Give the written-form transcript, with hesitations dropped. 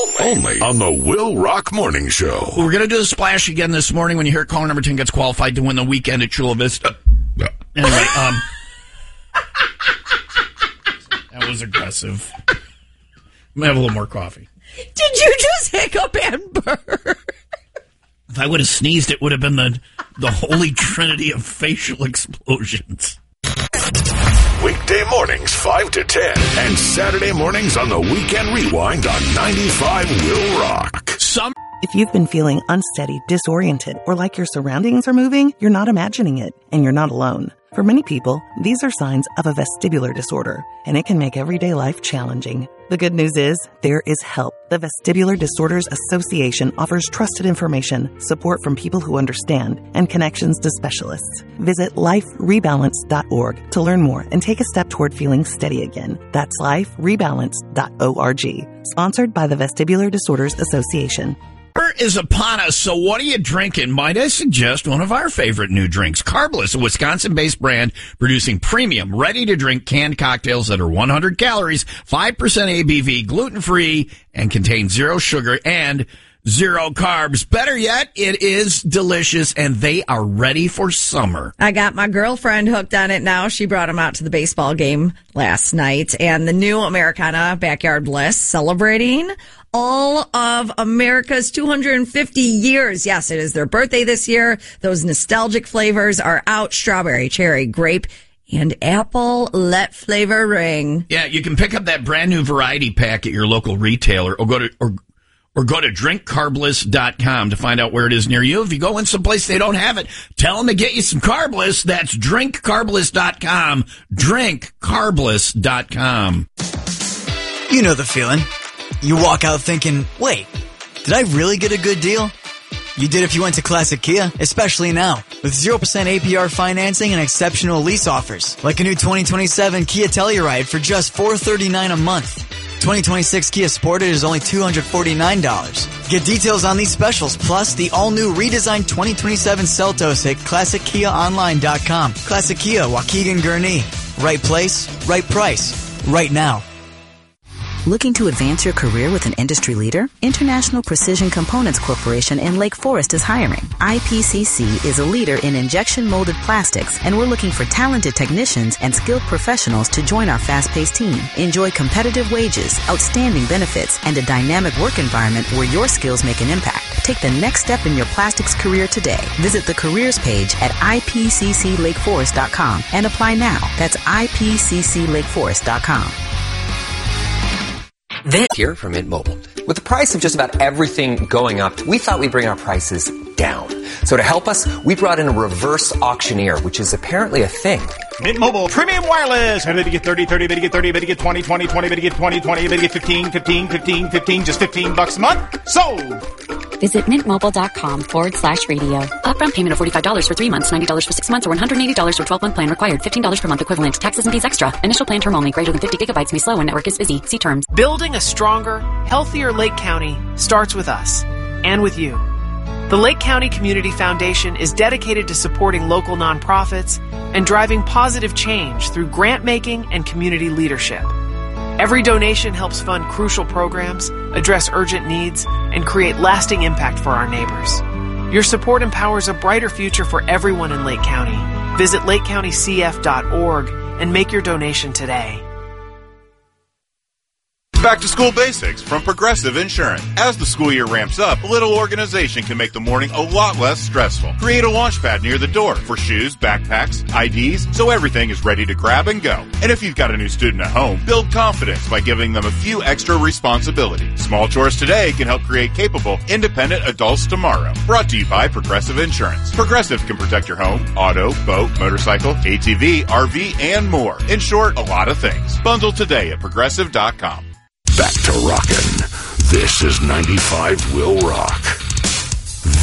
Only on the Will Rock Morning Show. We're going to do the splash again this morning when you hear caller number 10 gets qualified to win the weekend at Chula Vista. Anyway, that was aggressive. I'm going to have a little more coffee. Did you just hiccup and burp? If I would have sneezed, it would have been the holy trinity of facial explosions. Weekday mornings 5 to 10 and Saturday mornings on the Weekend Rewind on 95 Will Rock. If you've been feeling unsteady, disoriented, or like your surroundings are moving, you're not imagining it, and you're not alone. For many people, these are signs of a vestibular disorder, and it can make everyday life challenging. The good news is, there is help. The Vestibular Disorders Association offers trusted information, support from people who understand, and connections to specialists. Visit liferebalance.org to learn more and take a step toward feeling steady again. That's liferebalance.org. Sponsored by the Vestibular Disorders Association. Summer is upon us, so what are you drinking? Might I suggest one of our favorite new drinks, Carbliss, a Wisconsin-based brand producing premium, ready-to-drink canned cocktails that are 100 calories, 5% ABV, gluten-free, and contain 0 sugar and 0 carbs. Better yet, it is delicious, and they are ready for summer. I got my girlfriend hooked on it now. She brought him out to the baseball game last night, and the new Americana Backyard Bliss celebrating all of America's 250 years. Yes, it is their birthday this year. Those nostalgic flavors are out: strawberry, cherry, grape, and apple let flavor ring. Yeah, you can pick up that brand new variety pack at your local retailer, or go to drinkcarbliss.com to find out where it is near you. If you go in someplace they don't have it, tell them to get you some Carbliss. That's drinkcarbliss.com. Drinkcarbliss.com. You know the feeling. You walk out thinking, wait, did I really get a good deal? You did if you went to Classic Kia, especially now, with 0% APR financing and exceptional lease offers, like a new 2027 Kia Telluride for just $439 a month. 2026 Kia Sportage is only $249. Get details on these specials, plus the all-new redesigned 2027 Seltos at ClassicKiaOnline.com. Classic Kia, Waukegan, Gurnee. Right place, right price, right now. Looking to advance your career with an industry leader? International Precision Components Corporation in Lake Forest is hiring. IPCC is a leader in injection molded plastics, and we're looking for talented technicians and skilled professionals to join our fast-paced team. Enjoy competitive wages, outstanding benefits, and a dynamic work environment where your skills make an impact. Take the next step in your plastics career today. Visit the careers page at IPCCLakeForest.com and apply now. That's IPCCLakeForest.com. Here from Mint Mobile. With the price of just about everything going up, we thought we'd bring our prices down. So to help us, we brought in a reverse auctioneer, which is apparently a thing. Mint Mobile Premium Wireless. How did you get 30, 30, bid you get 30, bid you get 20, 20, 20, bid you get 20, 20, bid you get 15, 15, 15, 15, just $15 a month? Sold! Visit mintmobile.com/radio. Upfront payment of $45 for 3 months, $90 for 6 months, or $180 for 12-month plan required. $15 per month equivalent. Taxes and fees extra. Initial plan term only. Greater than 50 gigabytes may slow when network is busy. See terms. Building a stronger, healthier Lake County starts with us and with you. The Lake County Community Foundation is dedicated to supporting local nonprofits and driving positive change through grant making and community leadership. Every donation helps fund crucial programs, address urgent needs, and create lasting impact for our neighbors. Your support empowers a brighter future for everyone in Lake County. Visit lakecountycf.org and make your donation today. Back to School Basics from Progressive Insurance. As the school year ramps up, a little organization can make the morning a lot less stressful. Create a launch pad near the door for shoes, backpacks, IDs, so everything is ready to grab and go. And if you've got a new student at home, build confidence by giving them a few extra responsibilities. Small chores today can help create capable, independent adults tomorrow. Brought to you by Progressive Insurance. Progressive can protect your home, auto, boat, motorcycle, ATV, RV, and more. In short, a lot of things. Bundle today at Progressive.com. Back to rockin'. This is 95 Will Rock.